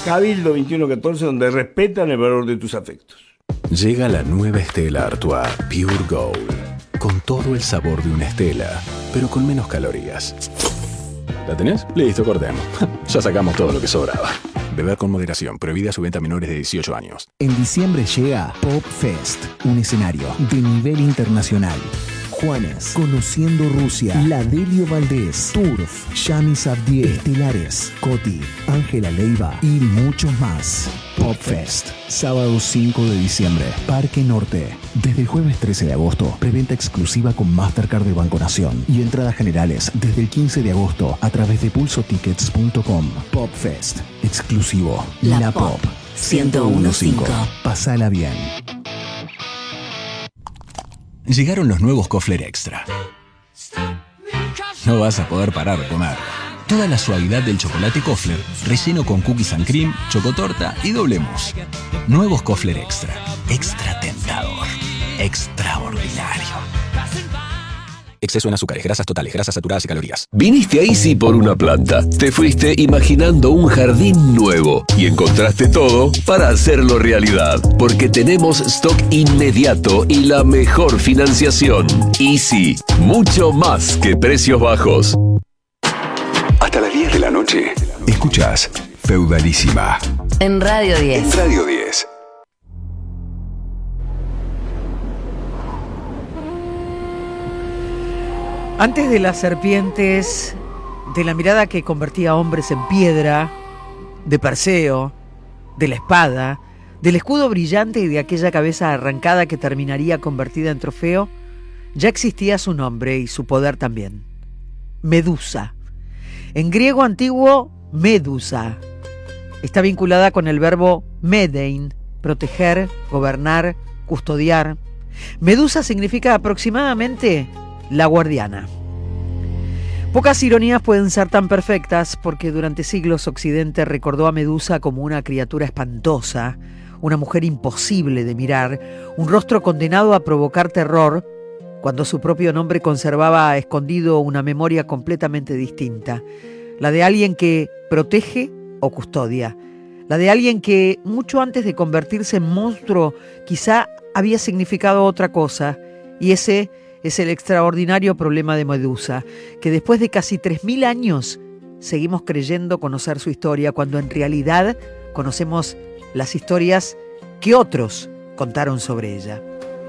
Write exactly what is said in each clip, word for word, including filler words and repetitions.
Cabildo veintiuno catorce, donde respetan el valor de tus afectos. Llega la nueva Stella Artois Pure Gold, con todo el sabor de una Stella, pero con menos calorías. ¿La tenés? Listo, cortemos. Ya sacamos todo lo que sobraba. Beber con moderación, prohibida su venta a menores de dieciocho años. En diciembre llega Pop Fest, un escenario de nivel internacional. Juanes, Conociendo Rusia, La Delio Valdés, Turf, Yanis Abdiel, Estelares, Coti, Ángela Leiva y muchos más. Pop Fest, sábado cinco de diciembre, Parque Norte. Desde el jueves trece de agosto, preventa exclusiva con Mastercard de Banco Nación y entradas generales desde el quince de agosto a través de pulso tickets punto com. Pop Fest, exclusivo, La, La Pop, ciento uno punto cinco. Pasala bien. Llegaron los nuevos Kofler Extra. No vas a poder parar de comer. Toda la suavidad del chocolate Kofler, relleno con cookies and cream, chocotorta y doble mousse. Nuevos Kofler Extra. Extra tentador. Extraordinario. Exceso en azúcares, grasas totales, grasas saturadas y calorías. Viniste a Easy por una planta. Te fuiste imaginando un jardín nuevo y encontraste todo para hacerlo realidad. Porque tenemos stock inmediato y la mejor financiación. Easy, mucho más que precios bajos. Hasta las diez de la noche, escuchás Feudalísima. En Radio diez. En Radio diez. Antes de las serpientes, de la mirada que convertía a hombres en piedra, de Perseo, de la espada, del escudo brillante y de aquella cabeza arrancada que terminaría convertida en trofeo, ya existía su nombre y su poder también. Medusa. En griego antiguo, Medusa. Está vinculada con el verbo medein, proteger, gobernar, custodiar. Medusa significa aproximadamente la guardiana. Pocas ironías pueden ser tan perfectas porque durante siglos Occidente recordó a Medusa como una criatura espantosa, una mujer imposible de mirar, un rostro condenado a provocar terror, cuando su propio nombre conservaba escondido una memoria completamente distinta, la de alguien que protege o custodia, la de alguien que mucho antes de convertirse en monstruo quizá había significado otra cosa, y ese es el extraordinario problema de Medusa, que después de casi tres mil años seguimos creyendo conocer su historia, cuando en realidad conocemos las historias que otros contaron sobre ella.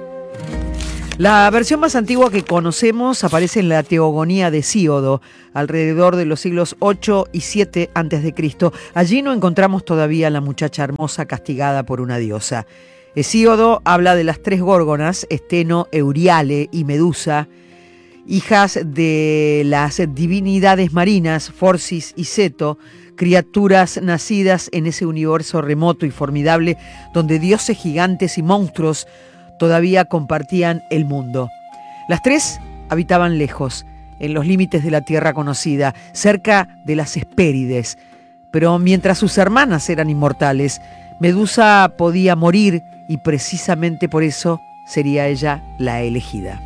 La versión más antigua que conocemos aparece en la Teogonía de Hesíodo, alrededor de los siglos ocho y siete antes de Cristo. Allí no encontramos todavía a la muchacha hermosa castigada por una diosa. Hesíodo habla de las tres górgonas, Esteno, Euriale y Medusa, hijas de las divinidades marinas, Forcis y Ceto, criaturas nacidas en ese universo remoto y formidable donde dioses gigantes y monstruos todavía compartían el mundo. Las tres habitaban lejos, en los límites de la tierra conocida, cerca de las Hespérides, pero mientras sus hermanas eran inmortales, Medusa podía morir y precisamente por eso sería ella la elegida.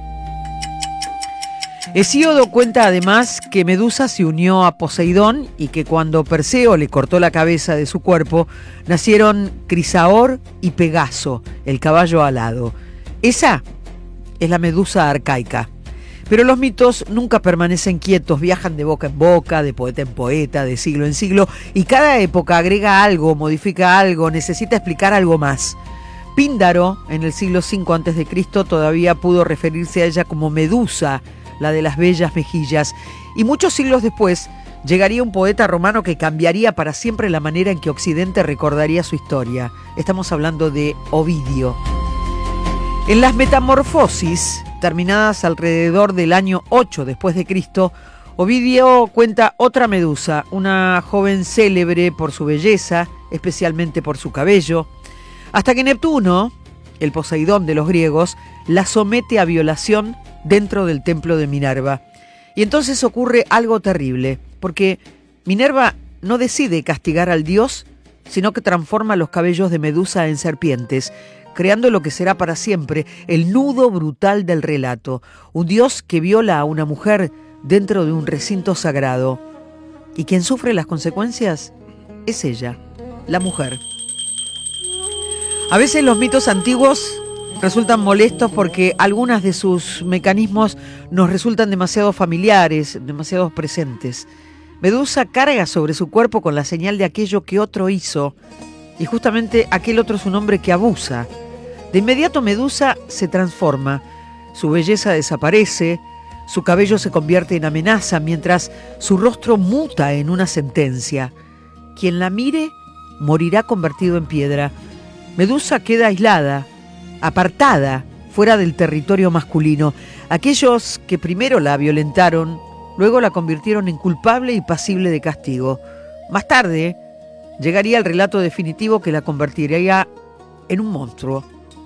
Hesíodo cuenta además que Medusa se unió a Poseidón y que cuando Perseo le cortó la cabeza de su cuerpo, nacieron Crisaor y Pegaso, el caballo alado. Esa es la Medusa arcaica. Pero los mitos nunca permanecen quietos, viajan de boca en boca, de poeta en poeta, de siglo en siglo, y cada época agrega algo, modifica algo, necesita explicar algo más. Píndaro, en el siglo cinco antes de Cristo, todavía pudo referirse a ella como Medusa, la de las bellas mejillas, y muchos siglos después llegaría un poeta romano que cambiaría para siempre la manera en que Occidente recordaría su historia. Estamos hablando de Ovidio. En las Metamorfosis, terminadas alrededor del año ocho después de Cristo, Ovidio cuenta otra Medusa, una joven célebre por su belleza, especialmente por su cabello, hasta que Neptuno, el Poseidón de los griegos, la somete a violación dentro del templo de Minerva. Y entonces ocurre algo terrible, porque Minerva no decide castigar al dios, sino que transforma los cabellos de Medusa en serpientes, creando lo que será para siempre el nudo brutal del relato, un dios que viola a una mujer dentro de un recinto sagrado. Y quien sufre las consecuencias es ella, la mujer. A veces los mitos antiguos resultan molestos porque algunos de sus mecanismos nos resultan demasiado familiares, demasiado presentes. Medusa carga sobre su cuerpo con la señal de aquello que otro hizo, y justamente aquel otro es un hombre que abusa. De inmediato Medusa se transforma, su belleza desaparece, su cabello se convierte en amenaza, mientras su rostro muta en una sentencia. Quien la mire morirá convertido en piedra. Medusa queda aislada, apartada, fuera del territorio masculino. Aquellos que primero la violentaron, luego la convirtieron en culpable y pasible de castigo. Más tarde, llegaría el relato definitivo que la convertiría en un monstruo.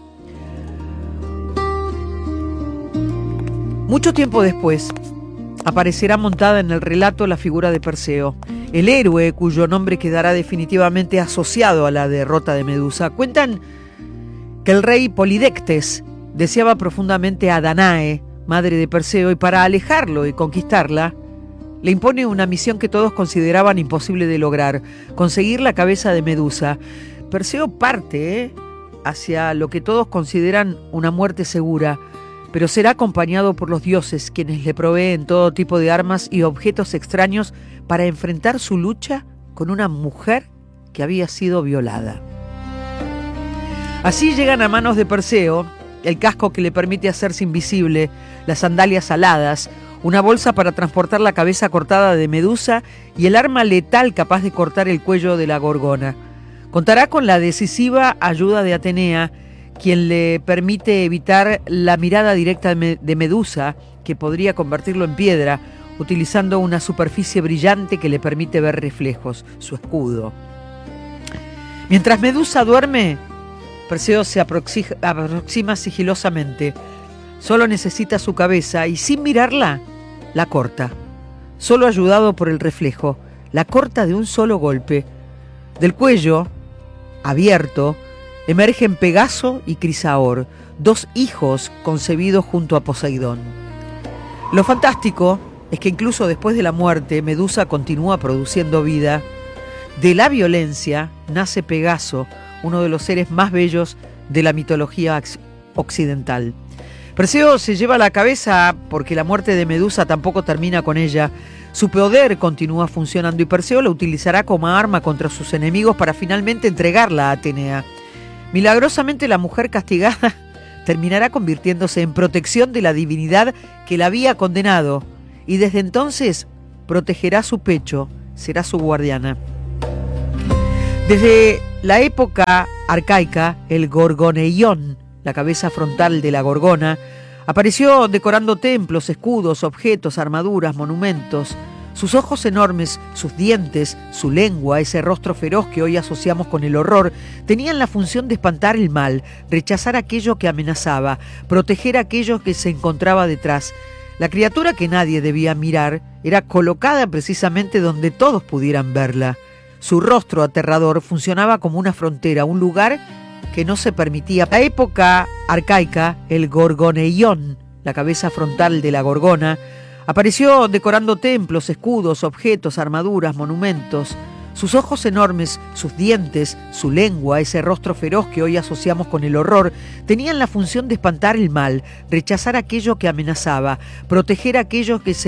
Mucho tiempo después, aparecerá montada en el relato la figura de Perseo, el héroe cuyo nombre quedará definitivamente asociado a la derrota de Medusa. Cuentan que el rey Polidectes deseaba profundamente a Danae, madre de Perseo, y para alejarlo y conquistarla, le impone una misión que todos consideraban imposible de lograr: conseguir la cabeza de Medusa. Perseo parte ¿eh? hacia lo que todos consideran una muerte segura, pero será acompañado por los dioses, quienes le proveen todo tipo de armas y objetos extraños para enfrentar su lucha con una mujer que había sido violada. Así llegan a manos de Perseo el casco que le permite hacerse invisible, las sandalias aladas, una bolsa para transportar la cabeza cortada de Medusa y el arma letal capaz de cortar el cuello de la Gorgona. Contará con la decisiva ayuda de Atenea, quien le permite evitar la mirada directa de Medusa, que podría convertirlo en piedra, utilizando una superficie brillante que le permite ver reflejos, su escudo. Mientras Medusa duerme, Perseo se aproxima, aproxima sigilosamente. Solo necesita su cabeza y, sin mirarla, la corta. Solo ayudado por el reflejo, la corta de un solo golpe. Del cuello, abierto, emergen Pegaso y Crisaor, dos hijos concebidos junto a Poseidón. Lo fantástico es que incluso después de la muerte, Medusa continúa produciendo vida. De la violencia nace Pegaso, uno de los seres más bellos de la mitología occidental. Perseo se lleva la cabeza porque la muerte de Medusa tampoco termina con ella. Su poder continúa funcionando y Perseo la utilizará como arma contra sus enemigos para finalmente entregarla a Atenea. Milagrosamente, la mujer castigada terminará convirtiéndose en protección de la divinidad que la había condenado, y desde entonces protegerá su pecho, será su guardiana. Desde la época arcaica, el Gorgoneión, la cabeza frontal de la Gorgona, apareció decorando templos, escudos, objetos, armaduras, monumentos. Sus ojos enormes, sus dientes, su lengua, ese rostro feroz que hoy asociamos con el horror, tenían la función de espantar el mal, rechazar aquello que amenazaba, proteger aquello que se encontraba detrás. La criatura que nadie debía mirar era colocada precisamente donde todos pudieran verla. Su rostro aterrador funcionaba como una frontera, un lugar que no se permitía. En la época arcaica, el Gorgoneión, la cabeza frontal de la Gorgona, apareció decorando templos, escudos, objetos, armaduras, monumentos. Sus ojos enormes, sus dientes, su lengua, ese rostro feroz que hoy asociamos con el horror, tenían la función de espantar el mal, rechazar aquello que amenazaba, proteger aquello que se